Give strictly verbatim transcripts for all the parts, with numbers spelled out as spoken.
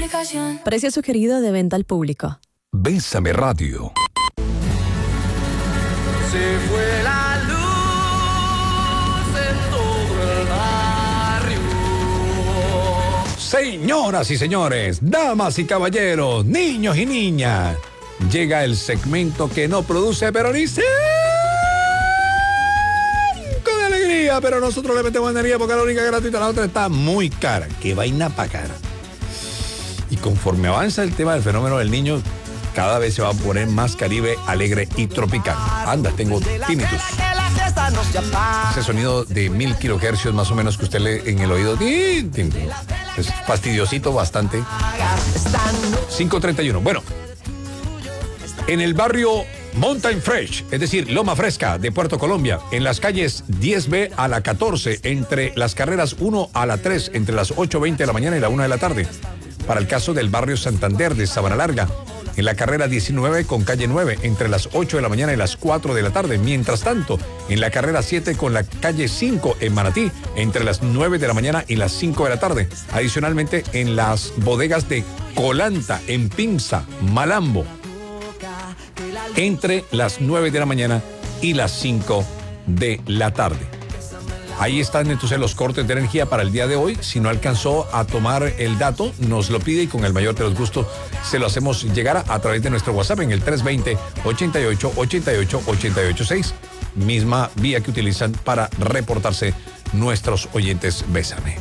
aplicación. Precio sugerido de venta al público. Bésame Radio. Se fue la luz en todo el barrio. Señoras y señores, damas y caballeros, niños y niñas, llega el segmento que no produce pero ni cinco de alegría, pero nosotros le metemos energía porque la única gratuita, la otra está muy cara. Qué vaina pa' cara. Y conforme avanza el tema del fenómeno del niño, cada vez se va a poner más Caribe, alegre y tropical. Anda, tengo tinnitus. Ese sonido de mil kilohercios más o menos que usted lee en el oído. Es fastidiosito bastante. cinco treinta y uno. Bueno, en el barrio Mountain Fresh, es decir, Loma Fresca de Puerto Colombia, en las calles diez B a la catorce, entre las carreras uno a la tres, entre las ocho veinte de la mañana y la una de la tarde. Para el caso del barrio Santander de Sabana Larga, en la carrera diecinueve con calle nueve, entre las ocho de la mañana y las cuatro de la tarde. Mientras tanto, en la carrera siete con la calle cinco en Manatí, entre las nueve de la mañana y las cinco de la tarde. Adicionalmente, en las bodegas de Colanta, en Pinza, Malambo, entre las nueve de la mañana y las cinco de la tarde. Ahí están entonces los cortes de energía para el día de hoy. Si no alcanzó a tomar el dato, nos lo pide y con el mayor de los gustos se lo hacemos llegar a, a través de nuestro WhatsApp en el tres veinte, ochenta y ocho, ochenta y ocho, ochenta y ocho seis. Misma vía que utilizan para reportarse nuestros oyentes Bésame.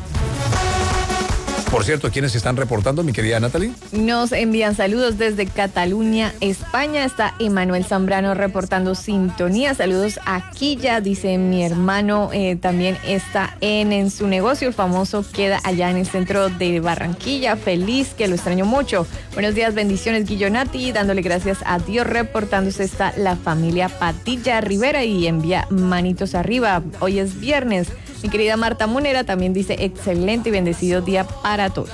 Por cierto, ¿quiénes se están reportando, mi querida Natalie? Nos envían saludos desde Cataluña, España. Está Emanuel Zambrano reportando sintonía. Saludos a Quilla, dice mi hermano. Eh, también está en, en su negocio, el famoso queda allá en el centro de Barranquilla. Feliz, que lo extraño mucho. Buenos días, bendiciones, Guillonati. Dándole gracias a Dios. Reportándose está la familia Patilla Rivera y envía manitos arriba. Hoy es viernes. Mi querida Marta Munera también dice excelente y bendecido día para todos.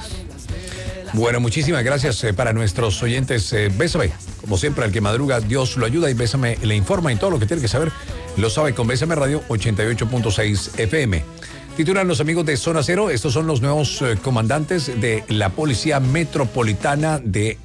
Bueno, muchísimas gracias eh, para nuestros oyentes. Eh, Bésame, como siempre, al que madruga, Dios lo ayuda y Bésame le informa y todo lo que tiene que saber lo sabe con Bésame Radio ochenta y ocho punto seis F M. Titulan los amigos de Zona Cero. Estos son los nuevos eh, comandantes de la Policía Metropolitana de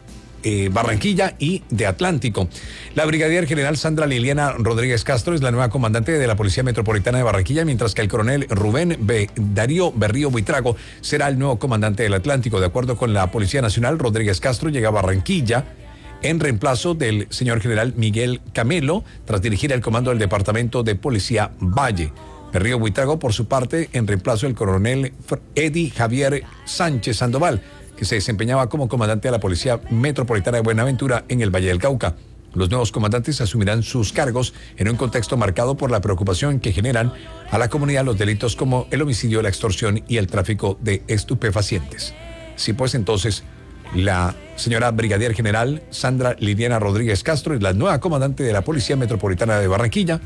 Eh, Barranquilla y de Atlántico. La brigadier general Sandra Liliana Rodríguez Castro es la nueva comandante de la Policía Metropolitana de Barranquilla, mientras que el coronel Rubén B. Darío Berrío Buitrago será el nuevo comandante del Atlántico. De acuerdo con la Policía Nacional, Rodríguez Castro llega a Barranquilla en reemplazo del señor general Miguel Camelo, tras dirigir el comando del Departamento de Policía Valle. Berrío Buitrago, por su parte, en reemplazo del coronel Eddie Javier Sánchez Sandoval, que se desempeñaba como comandante de la Policía Metropolitana de Buenaventura en el Valle del Cauca. Los nuevos comandantes asumirán sus cargos en un contexto marcado por la preocupación que generan a la comunidad los delitos como el homicidio, la extorsión y el tráfico de estupefacientes. Sí, pues entonces, la señora brigadier general Sandra Liliana Rodríguez Castro es la nueva comandante de la Policía Metropolitana de Barranquilla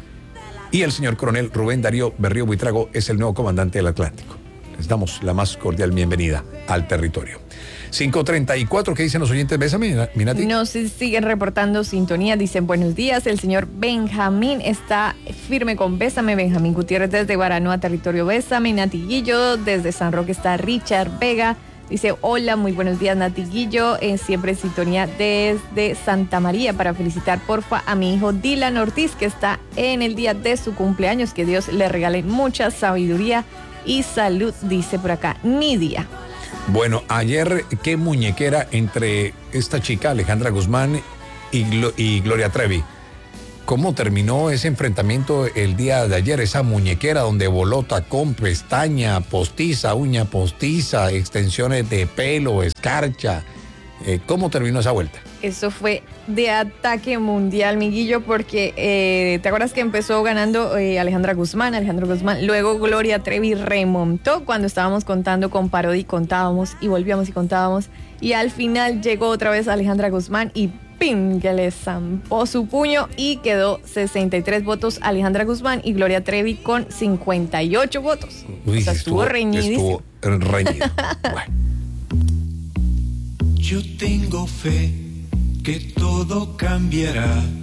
y el señor coronel Rubén Darío Berrío Buitrago es el nuevo comandante del Atlántico. Les damos la más cordial bienvenida al territorio. cinco treinta y cuatro, ¿qué dicen los oyentes? Bésame, Minati. Nos siguen reportando sintonía, dicen buenos días. El señor Benjamín está firme con Bésame. Benjamín Gutiérrez desde Guaranoa, territorio Bésame. Natiguillo, desde San Roque está Richard Vega. Dice, hola, muy buenos días, Natiguillo. Eh, siempre en sintonía desde Santa María para felicitar, porfa, a mi hijo Dylan Ortiz, que está en el día de su cumpleaños. Que Dios le regale mucha sabiduría y salud, dice por acá Nidia. Bueno, ayer qué muñequera entre esta chica Alejandra Guzmán y, Glo- y Gloria Trevi. ¿Cómo terminó ese enfrentamiento el día de ayer? Esa muñequera donde voló tacón, pestaña, postiza, uña postiza, extensiones de pelo, escarcha. Eh, ¿Cómo terminó esa vuelta? Eso fue de ataque mundial, Miguillo, porque eh, ¿te acuerdas que empezó ganando eh, Alejandra Guzmán, Alejandro Guzmán? Luego Gloria Trevi remontó cuando estábamos contando con Parodi, contábamos y volvíamos y contábamos. Y al final llegó otra vez Alejandra Guzmán y ¡pim! Que le zampó su puño y quedó sesenta y tres votos Alejandra Guzmán y Gloria Trevi con cincuenta y ocho votos. Uy, o sea, estuvo, estuvo reñidísimo. Estuvo reñido. Bueno. Yo tengo fe que todo cambiará.